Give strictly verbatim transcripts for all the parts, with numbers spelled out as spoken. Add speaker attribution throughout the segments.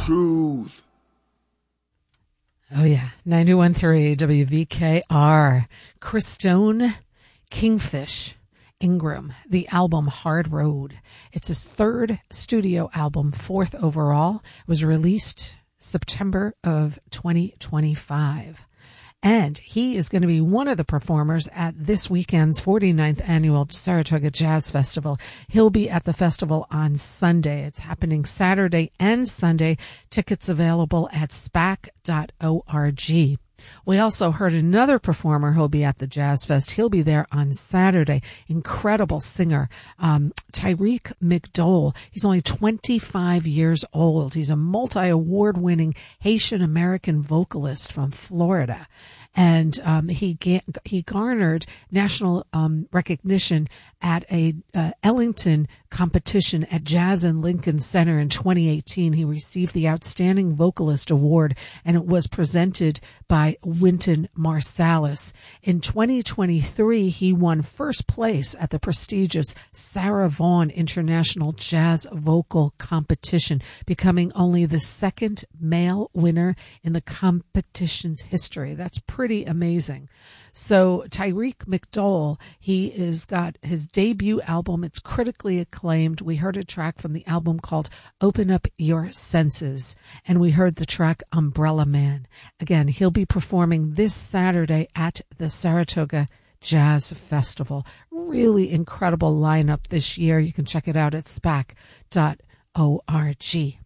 Speaker 1: truth.
Speaker 2: Oh, yeah. ninety-one point three W V K R. Christone Kingfish Ingram, the album Hard Road. It's his third studio album, fourth overall. It was released September of twenty twenty-five. And he is going to be one of the performers at this weekend's forty-ninth annual Saratoga Jazz Festival. He'll be at the festival on Sunday. It's happening Saturday and Sunday. Tickets available at spac dot org. We also heard another performer who'll be at the Jazz Fest. He'll be there on Saturday. Incredible singer, um, Tyreek McDowell. He's only twenty-five years old. He's a multi-award winning Haitian American vocalist from Florida. And um, he ga- he garnered national um, recognition at a uh, Ellington competition at Jazz in Lincoln Center in twenty eighteen. He received the Outstanding Vocalist Award, and it was presented by Wynton Marsalis. In twenty twenty-three, he won first place at the prestigious Sarah Vaughan International Jazz Vocal Competition, becoming only the second male winner in the competition's history. That's pretty Pretty amazing. So Tyreek McDowell, he has got his debut album. It's critically acclaimed. We heard a track from the album called Open Up Your Senses, and we heard the track Umbrella Man. Again, he'll be performing this Saturday at the Saratoga Jazz Festival. Really incredible lineup this year. You can check it out at spac dot org.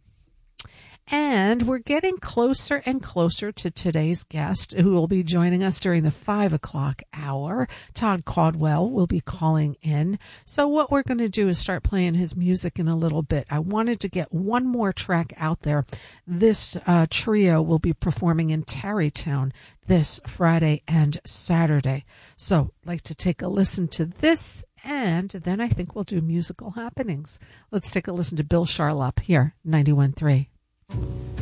Speaker 2: And we're getting closer and closer to today's guest, who will be joining us during the five o'clock hour. Todd Caldwell will be calling in. So what we're going to do is start playing his music in a little bit. I wanted to get one more track out there. This uh, trio will be performing in Tarrytown this Friday and Saturday. So I'd like to take a listen to this, and then I think we'll do musical happenings. Let's take a listen to Bill Charlap here, ninety-one point three.